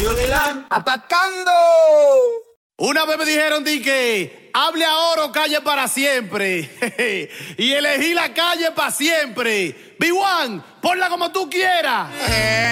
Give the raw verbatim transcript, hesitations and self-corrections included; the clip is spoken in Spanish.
Radio de la... ¡Atacando! Una vez me dijeron di que hable ahora o calle para siempre. Y elegí la calle para siempre. B uno, ponla como tú quieras.